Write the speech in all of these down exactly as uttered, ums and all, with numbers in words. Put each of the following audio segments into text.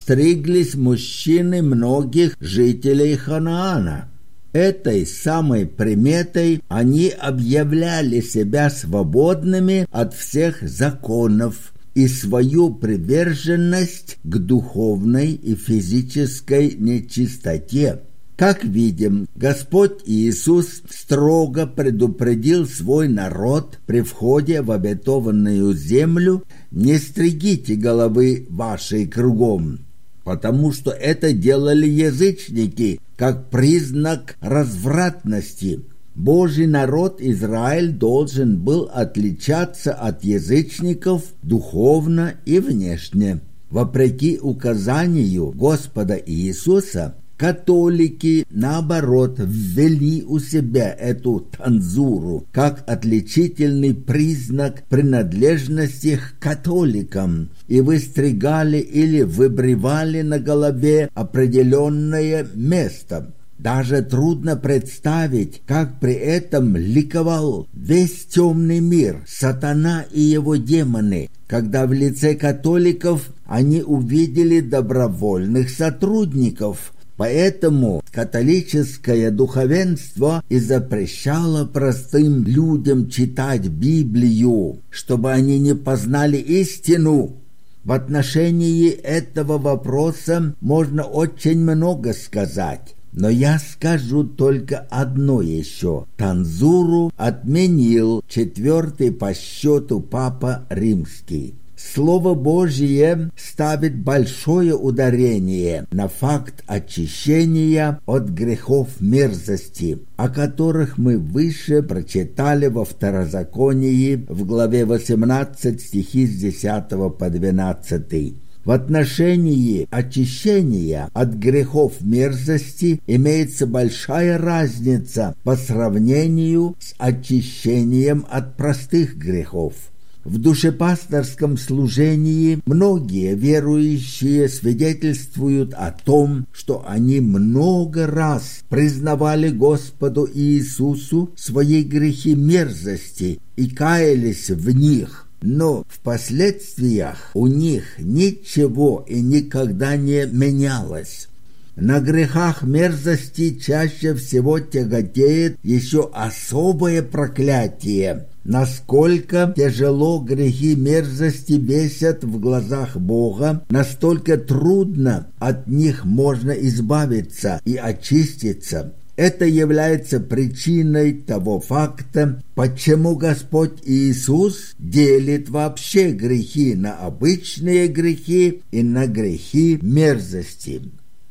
стриглись мужчины многих жителей Ханаана. Этой самой приметой они объявляли себя свободными от всех законов и свою приверженность к духовной и физической нечистоте. Как видим, Господь Иисус строго предупредил свой народ при входе в обетованную землю: «Не стригите головы вашей кругом», потому что это делали язычники, как признак развратности. Божий народ Израиль должен был отличаться от язычников духовно и внешне. Вопреки указанию Господа Иисуса, католики, наоборот, ввели у себя эту танзуру как отличительный признак принадлежности к католикам и выстригали или выбривали на голове определенное место. Даже трудно представить, как при этом ликовал весь темный мир, сатана и его демоны, когда в лице католиков они увидели добровольных сотрудников. Поэтому католическое духовенство и запрещало простым людям читать Библию, чтобы они не познали истину. В отношении этого вопроса можно очень много сказать, но я скажу только одно еще. Танзуру отменил четвертый по счету Папа Римский. Слово Божие ставит большое ударение на факт очищения от грехов мерзости, о которых мы выше прочитали во Второзаконии в главе восемнадцать, стихи с десятого по двенадцатый. В отношении очищения от грехов мерзости имеется большая разница по сравнению с очищением от простых грехов. В душепасторском служении многие верующие свидетельствуют о том, что они много раз признавали Господу Иисусу свои грехи мерзости и каялись в них, но впоследствии у них ничего и никогда не менялось. На грехах мерзости чаще всего тяготеет еще особое проклятие. Насколько тяжело грехи мерзости весят в глазах Бога, настолько трудно от них можно избавиться и очиститься. Это является причиной того факта, почему Господь Иисус делит вообще грехи на обычные грехи и на грехи мерзости.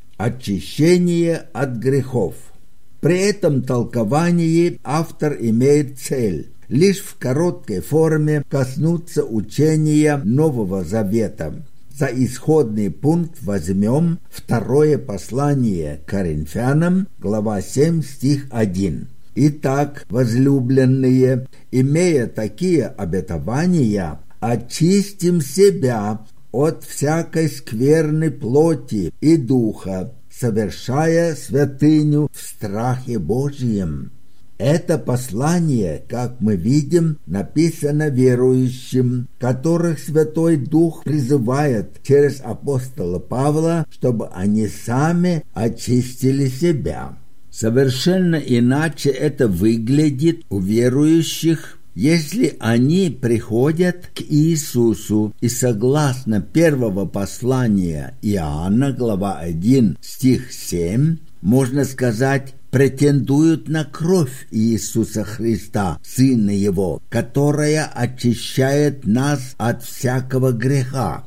Очищение от грехов. При этом толковании автор имеет цель лишь в короткой форме коснуться учения Нового Завета. За исходный пункт возьмем второе послание Коринфянам, глава семь, стих один. «Итак, возлюбленные, имея такие обетования, очистим себя от всякой скверны плоти и духа, совершая святыню в страхе Божьем». Это послание, как мы видим, написано верующим, которых Святой Дух призывает через апостола Павла, чтобы они сами очистили себя. Совершенно иначе это выглядит у верующих, если они приходят к Иисусу и согласно первого послания Иоанна, глава один, стих семь, можно сказать, претендуют на кровь Иисуса Христа, Сына Его, которая очищает нас от всякого греха.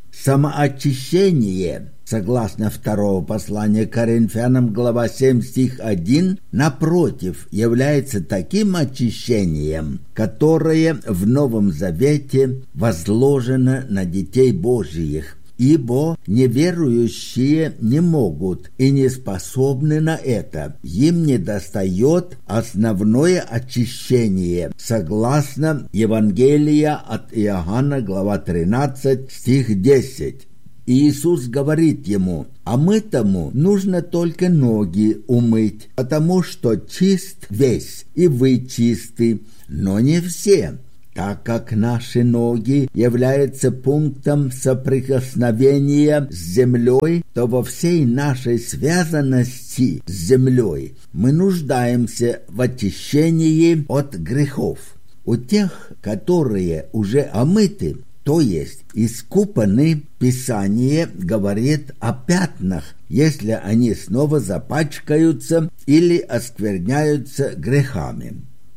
Самоочищение, согласно второго послания Коринфянам, глава семь, стих один, напротив, является таким очищением, которое в Новом Завете возложено на детей Божиих, ибо неверующие не могут и не способны на это. Им недостает основное очищение, согласно Евангелия от Иоанна, глава тринадцать, стих десять. Иисус говорит ему: «А мытому нужно только ноги умыть, потому что чист весь, и вы чисты, но не все. Так как наши ноги являются пунктом соприкосновения с землей, то во всей нашей связанности с землей мы нуждаемся в очищении от грехов. У тех, которые уже омыты, то есть искупаны, Писание говорит о пятнах, если они снова запачкаются или оскверняются грехами.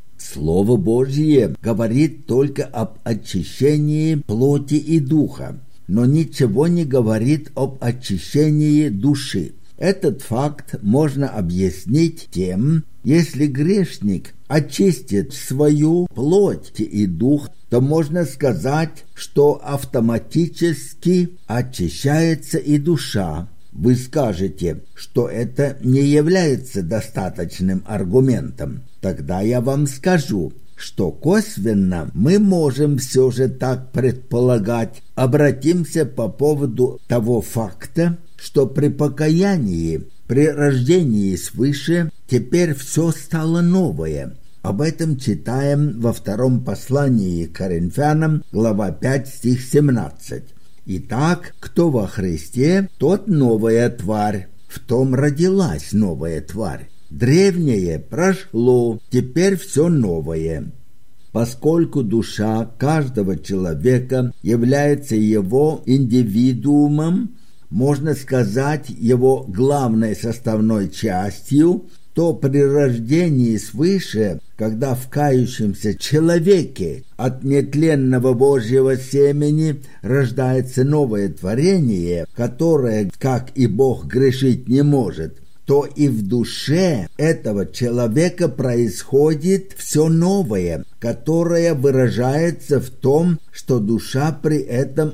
Слово Божье говорит только об очищении плоти и духа, но ничего не говорит об очищении души. Этот факт можно объяснить тем, если грешник очистит свою плоть и дух, то можно сказать, что автоматически очищается и душа. Вы скажете, что это не является достаточным аргументом. Тогда я вам скажу, что косвенно мы можем все же так предполагать. Обратимся по поводу того факта, что при покаянии, при рождении свыше, теперь все стало новое. Об этом читаем во втором послании к Коринфянам, глава пять, стих семнадцать. «Итак, кто во Христе, тот новая тварь, в том родилась новая тварь. Древнее прошло, теперь все новое». Поскольку душа каждого человека является его индивидуумом, можно сказать, его главной составной частью, то при рождении свыше, когда в кающемся человеке от нетленного Божьего семени рождается новое творение, которое, как и Бог, грешить не может, то и в душе этого человека происходит все новое, которое выражается в том, что душа при этом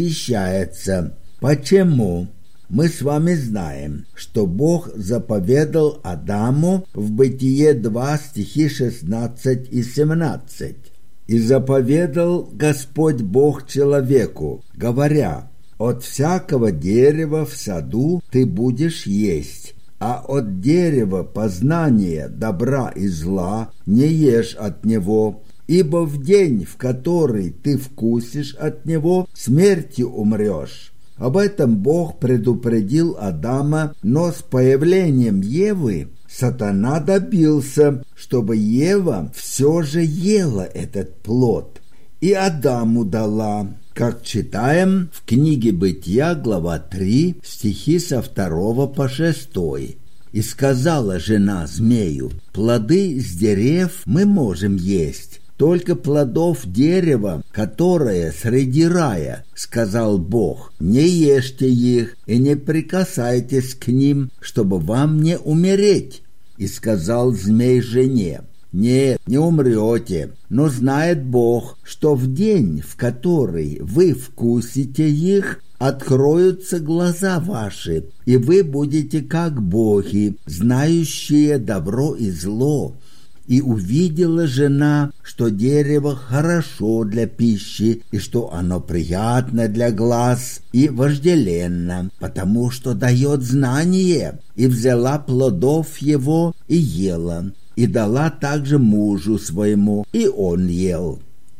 очищается. Почему? Мы с вами знаем, что Бог заповедал Адаму в Бытие два, стихи шестнадцать и семнадцать. «И заповедал Господь Бог человеку, говоря, от всякого дерева в саду ты будешь есть, а от дерева познания добра и зла не ешь от него, ибо в день, в который ты вкусишь от него, смертью умрешь». Об этом Бог предупредил Адама, но с появлением Евы сатана добился, чтобы Ева все же ела этот плод. И Адаму дала, как читаем в книге Бытия, глава три, стихи со второго по шестой. «И сказала жена змею, плоды с дерев мы можем есть, только плодов дерева, которое среди рая, сказал Бог, не ешьте их и не прикасайтесь к ним, чтобы вам не умереть. И сказал змей жене, нет, не умрете, но знает Бог, что в день, в который вы вкусите их, откроются глаза ваши, и вы будете как боги, знающие добро и зло. И увидела жена, что дерево хорошо для пищи, и что оно приятно для глаз и вожделенно, потому что дает знание, и взяла плодов его и ела, и дала также мужу своему, и он ел.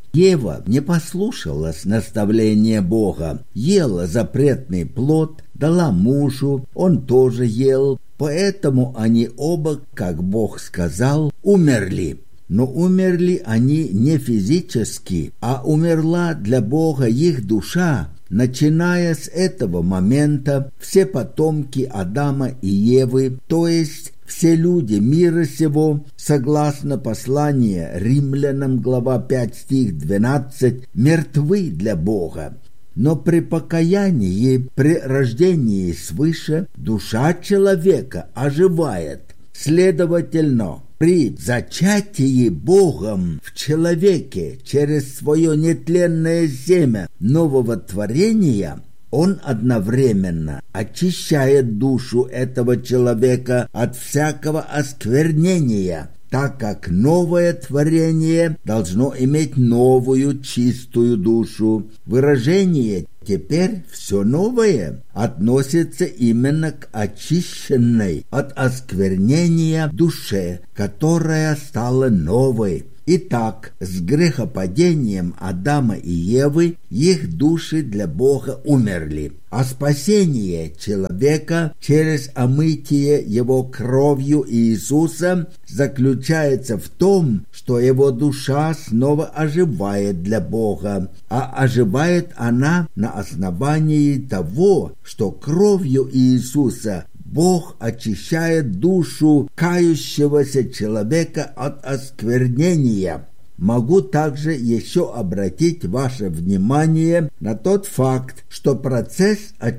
Ева не послушалась наставления Бога, ела запретный плод, дала мужу, он тоже ел, поэтому они оба, как Бог сказал, умерли. Но умерли они не физически, а умерла для Бога их душа. Начиная с этого момента все потомки Адама и Евы, то есть все люди мира сего, согласно посланию Римлянам, глава пять, стих двенадцать, мертвы для Бога. Но при покаянии, при рождении свыше, душа человека оживает. Следовательно, при зачатии Богом в человеке через свое нетленное семя нового творения, он одновременно очищает душу этого человека от всякого осквернения, так как новое творение должно иметь новую чистую душу. Выражение «теперь все новое» относится именно к очищенной от осквернения душе, которая стала новой. Итак, с грехопадением Адама и Евы их души для Бога умерли, а спасение человека через омытие его кровью Иисуса заключается в том, что его душа снова оживает для Бога, а оживает она на основании того, что кровью Иисуса Бог очищает душу кающегося человека от осквернения. Могу также еще обратить ваше внимание на тот факт, что процесс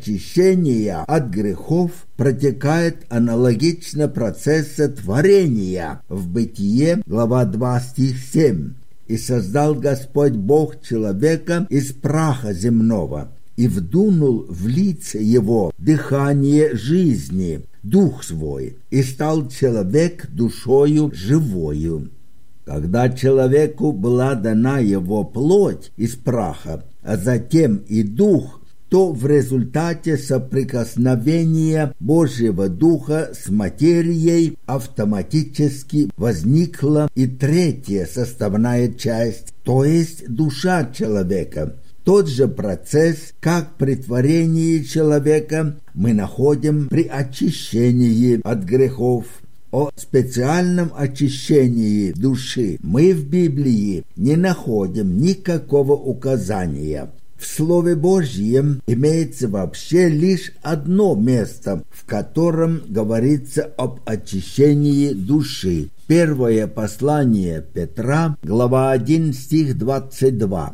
очищения от грехов протекает аналогично процессу творения в Бытие, глава два, стих семь. «И создал Господь Бог человека из праха земного, и вдунул в лице его дыхание жизни, дух свой, и стал человек душою живою». Когда человеку была дана его плоть из праха, а затем и дух, то в результате соприкосновения Божьего Духа с материей автоматически возникла и третья составная часть, то есть душа человека. Тот же процесс, как при творении человека, мы находим при очищении от грехов. О специальном очищении души мы в Библии не находим никакого указания. В Слове Божьем имеется вообще лишь одно место, в котором говорится об очищении души. Первое послание Петра, глава один, стих двадцать два.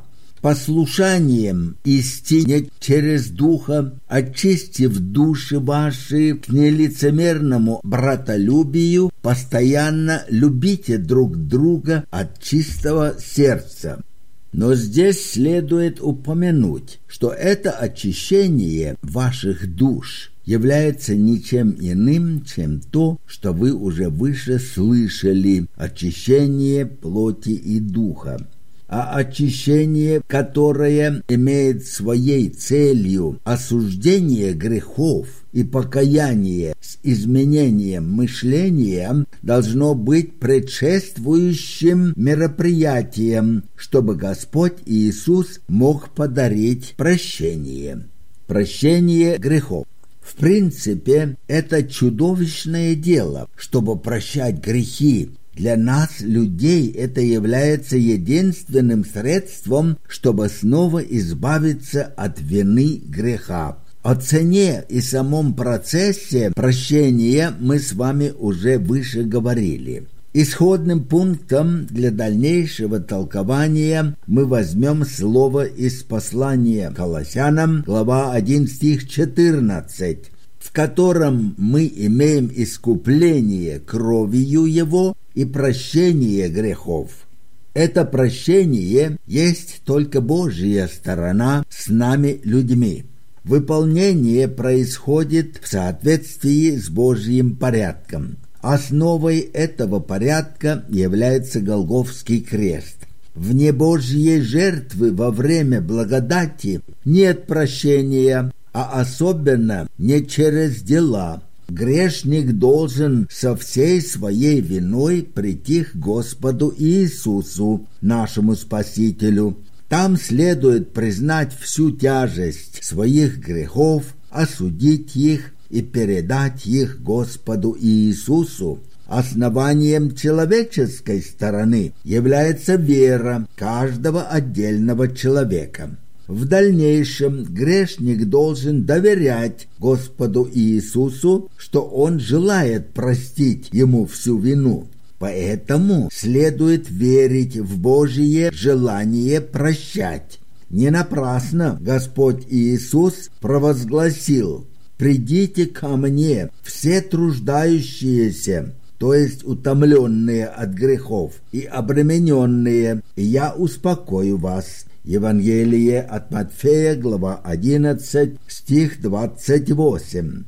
«Послушанием истине через Духа, очистив души ваши к нелицемерному братолюбию, постоянно любите друг друга от чистого сердца». Но здесь следует упомянуть, что это очищение ваших душ является ничем иным, чем то, что вы уже выше слышали, очищение плоти и духа. А очищение, которое имеет своей целью осуждение грехов и покаяние с изменением мышления, должно быть предшествующим мероприятием, чтобы Господь Иисус мог подарить прощение. Прощение грехов. В принципе, это чудовищное дело, чтобы прощать грехи. Для нас, людей, это является единственным средством, чтобы снова избавиться от вины греха. О цене и самом процессе прощения мы с вами уже выше говорили. Исходным пунктом для дальнейшего толкования мы возьмем слово из послания Колоссянам, глава один, стих четырнадцать, в котором мы имеем искупление кровью Его и прощение грехов. Это прощение есть только Божья сторона с нами, людьми. Выполнение происходит в соответствии с Божьим порядком. Основой этого порядка является Голгофский крест. Вне Божьей жертвы во время благодати нет прощения, а особенно не через дела. Грешник должен со всей своей виной прийти к Господу Иисусу, нашему Спасителю. Там следует признать всю тяжесть своих грехов, осудить их и передать их Господу Иисусу. Основанием человеческой стороны является вера каждого отдельного человека. В дальнейшем грешник должен доверять Господу Иисусу, что Он желает простить ему всю вину. Поэтому следует верить в Божие желание прощать. Не напрасно Господь Иисус провозгласил: «Придите ко мне, все труждающиеся, то есть утомленные от грехов и обремененные, и я успокою вас». Евангелие от Матфея, глава одиннадцать, стих двадцать восемь.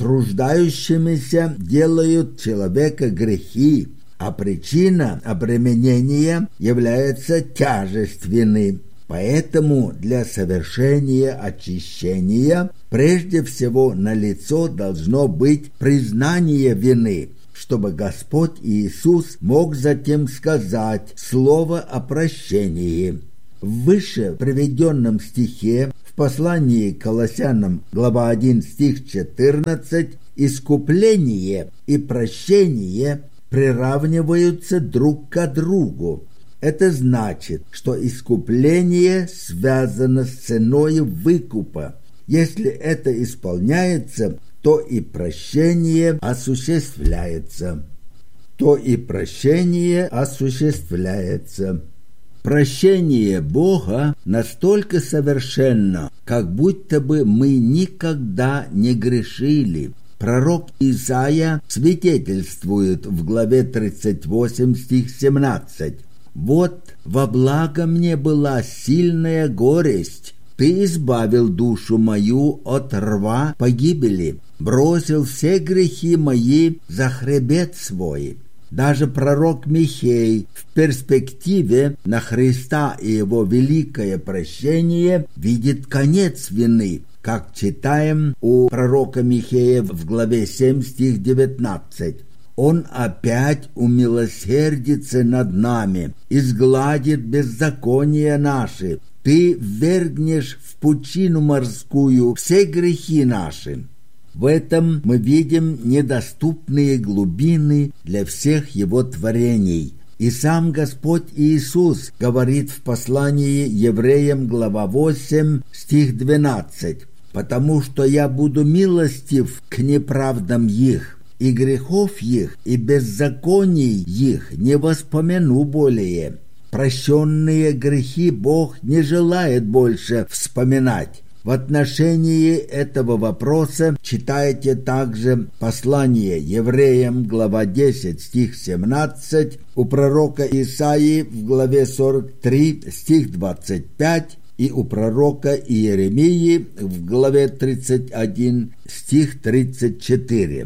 Труждающимися делают человека грехи, а причина обременения является тяжесть вины. Поэтому для совершения очищения прежде всего налицо должно быть признание вины, чтобы Господь Иисус мог затем сказать слово о прощении. В выше приведенном стихе в послании к Колоссянам, глава один, стих четырнадцать, искупление и прощение приравниваются друг к другу. Это значит, что искупление связано с ценой выкупа. Если это исполняется, то и прощение осуществляется. То и прощение осуществляется. Прощение Бога настолько совершенно, как будто бы мы никогда не грешили. Пророк Исаия свидетельствует в главе тридцать восемь, стих семнадцать. «Вот во благо мне была сильная горесть, ты избавил душу мою от рва погибели, бросил все грехи мои за хребет свой». Даже пророк Михей в перспективе на Христа и его великое прощение видит конец вины, как читаем у пророка Михея в главе семь, стих девятнадцать. «Он опять умилосердится над нами, изгладит беззакония наши. Ты ввергнешь в пучину морскую все грехи наши». В этом мы видим недоступные глубины для всех его творений. И сам Господь Иисус говорит в послании Евреям, глава восемь, стих двенадцать. «Потому что я буду милостив к неправдам их, и грехов их, и беззаконий их не воспомяну более». Прощенные грехи Бог не желает больше вспоминать. В отношении этого вопроса читайте также послание Евреям, глава десять, стих семнадцать, у пророка Исаии в главе сорок три, стих двадцать пять, и у пророка Иеремии в главе тридцать один, стих тридцать четыре.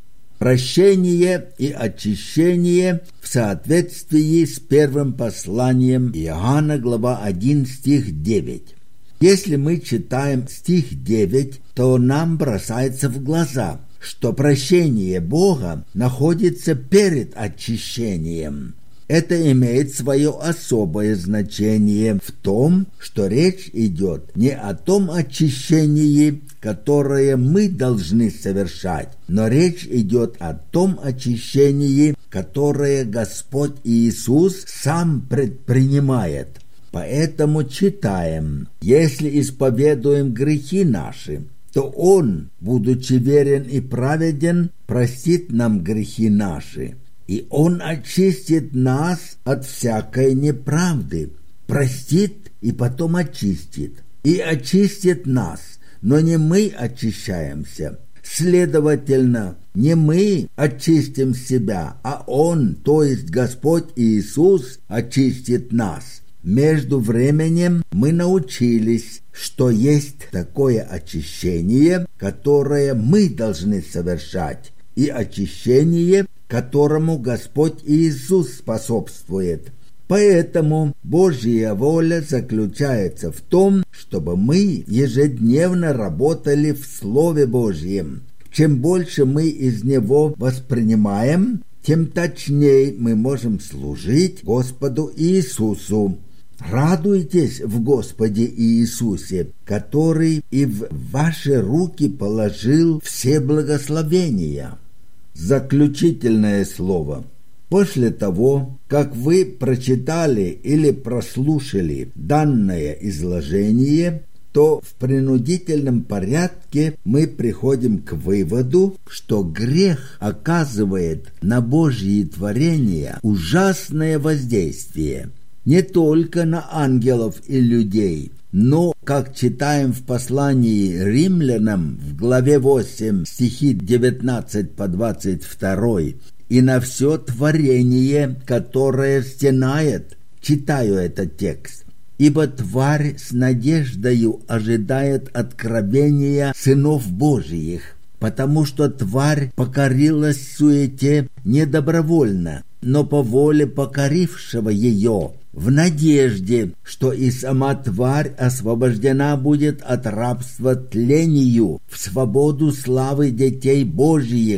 Прощение и очищение в соответствии с первым посланием Иоанна, глава один, стих девять. Если мы читаем стих девять, то нам бросается в глаза, что прощение Бога находится перед очищением. Это имеет свое особое значение в том, что речь идет не о том очищении, которое мы должны совершать, но речь идет о том очищении, которое Господь Иисус сам предпринимает. Поэтому читаем: «Если исповедуем грехи наши, то Он, будучи верен и праведен, простит нам грехи наши, и Он очистит нас от всякой неправды». Простит и потом очистит. И очистит нас, но не мы очищаемся. Следовательно, не мы очистим себя, а Он, то есть Господь Иисус, очистит нас. Между временем мы научились, что есть такое очищение, которое мы должны совершать, и очищение, которому Господь Иисус способствует. Поэтому Божья воля заключается в том, чтобы мы ежедневно работали в Слове Божьем. Чем больше мы из него воспринимаем, тем точнее мы можем служить Господу Иисусу. Радуйтесь в Господе Иисусе, который и в ваши руки положил все благословения. Заключительное слово. После того, как вы прочитали или прослушали данное изложение, то в принудительном порядке мы приходим к выводу, что грех оказывает на Божьи творения ужасное воздействие. Не только на ангелов и людей, но, как читаем в послании римлянам в главе восемь, стихи девятнадцать по двадцать два, и на все творение, которое стенает. Читаю этот текст. «Ибо тварь с надеждою ожидает откровения сынов Божиих, потому что тварь покорилась суете не добровольно, но по воле покорившего ее, в надежде, что и сама тварь освобождена будет от рабства тлению в свободу славы детей Божиих.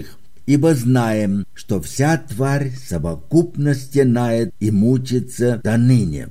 ибо знаем, что вся тварь совокупно стенает и мучится до ныне.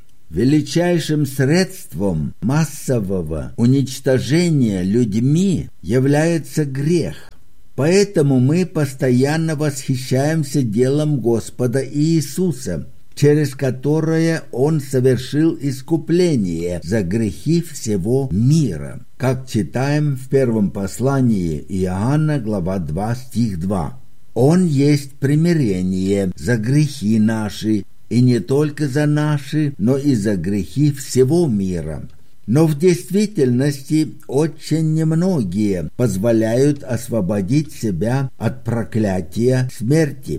Величайшим средством массового уничтожения людьми является грех. Поэтому мы постоянно восхищаемся делом Господа Иисуса, через которое Он совершил искупление за грехи всего мира, как читаем в первом послании Иоанна, глава два, стих два. Он есть примирение за грехи наши, и не только за наши, но и за грехи всего мира. Но в действительности очень немногие позволяют освободить себя от проклятия смерти.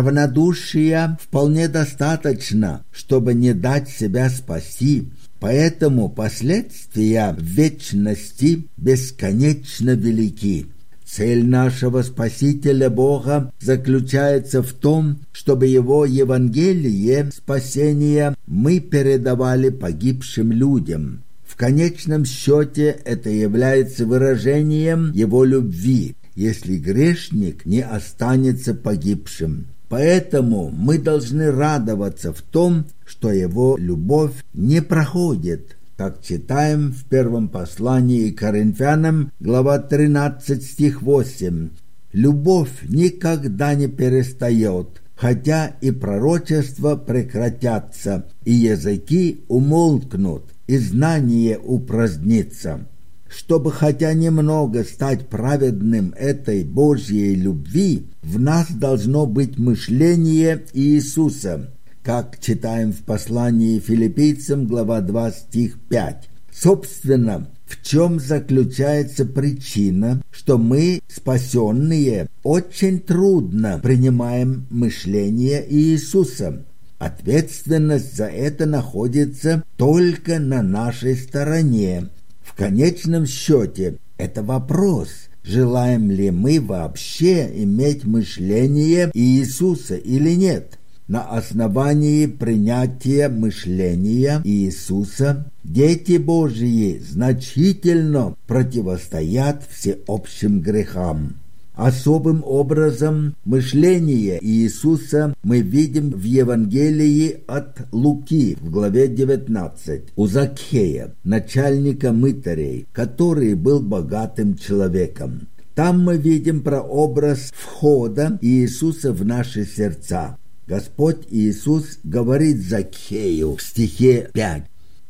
Равнодушия вполне достаточно, чтобы не дать себя спасти, поэтому последствия в вечности бесконечно велики. Цель нашего Спасителя Бога заключается в том, чтобы Его Евангелие спасения мы передавали погибшим людям. В конечном счете это является выражением Его любви, если грешник не останется погибшим. Поэтому мы должны радоваться в том, что Его любовь не проходит, как читаем в первом послании к Коринфянам, глава тринадцать, стих восемь. «Любовь никогда не перестает, хотя и пророчества прекратятся, и языки умолкнут, и знание упразднится». Чтобы хотя немного стать праведным этой Божьей любви, в нас должно быть мышление Иисуса, как читаем в послании Филиппийцам, глава два, стих пять. Собственно, в чем заключается причина, что мы, спасенные, очень трудно принимаем мышление Иисуса? Ответственность за это находится только на нашей стороне. В конечном счете, это вопрос, желаем ли мы вообще иметь мышление Иисуса или нет. На основании принятия мышления Иисуса дети Божьи значительно противостоят всеобщим грехам. Особым образом мышление Иисуса мы видим в Евангелии от Луки в главе девятнадцать у Закхея, начальника мытарей, который был богатым человеком. Там мы видим прообраз входа Иисуса в наши сердца. Господь Иисус говорит Закхею в стихе пять.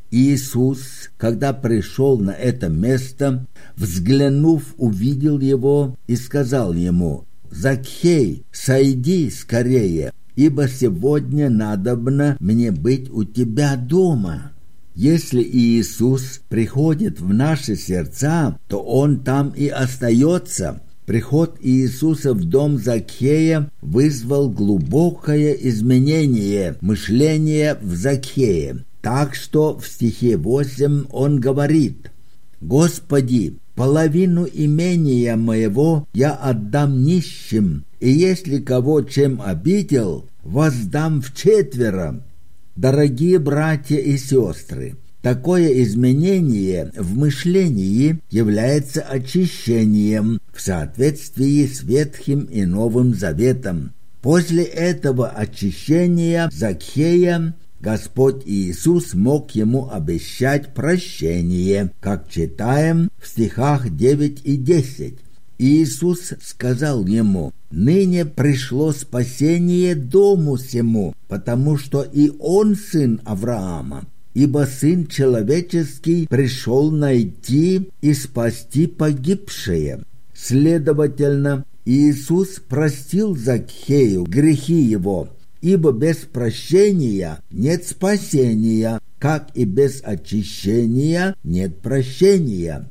Иисус, когда пришел на это место, взглянув, увидел его и сказал ему: «Закхей, сойди скорее, ибо сегодня надобно мне быть у тебя дома». Если Иисус приходит в наши сердца, то Он там и остается. Приход Иисуса в дом Закхея вызвал глубокое изменение мышления в Закхее. Так что в стихе восемь он говорит: «Господи, половину имения моего я отдам нищим, и если кого чем обидел, воздам вчетверо». Дорогие братья и сестры, такое изменение в мышлении является очищением в соответствии с Ветхим и Новым Заветом. После этого очищения Закхея Господь Иисус мог ему обещать прощение, как читаем в стихах девять и десять. Иисус сказал ему: «Ныне пришло спасение дому сему, потому что и он сын Авраама, ибо Сын Человеческий пришел найти и спасти погибшее». Следовательно, Иисус простил Закхею грехи его, ибо без прощения нет спасения, как и без очищения нет прощения.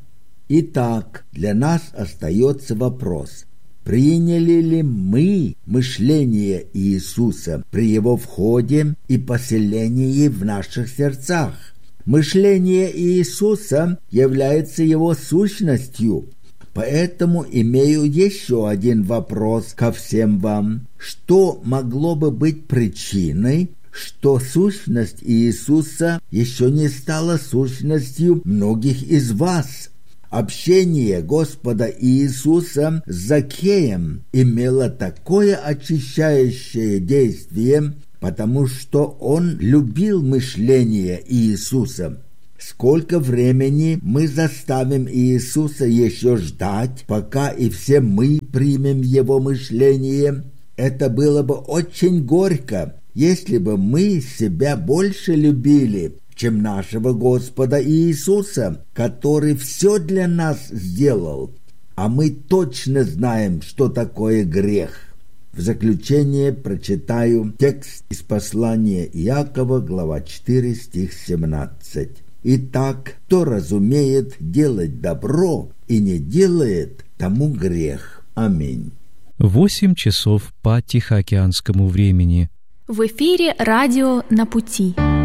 Итак, для нас остается вопрос: приняли ли мы мышление Иисуса при Его входе и поселении в наших сердцах? Мышление Иисуса является Его сущностью. Поэтому имею еще один вопрос ко всем вам. Что могло бы быть причиной, что сущность Иисуса еще не стала сущностью многих из вас? Общение Господа Иисуса с Закхеем имело такое очищающее действие, потому что он любил мышление Иисуса. Сколько времени мы заставим Иисуса еще ждать, пока и все мы примем его мышление? Это было бы очень горько, если бы мы себя больше любили, чем нашего Господа Иисуса, который все для нас сделал, а мы точно знаем, что такое грех. В заключение прочитаю текст из послания Иакова, глава четыре, стих семнадцать. «Итак, кто разумеет делать добро и не делает, тому грех». Аминь. Восемь часов по Тихоокеанскому времени. В эфире радио «На пути».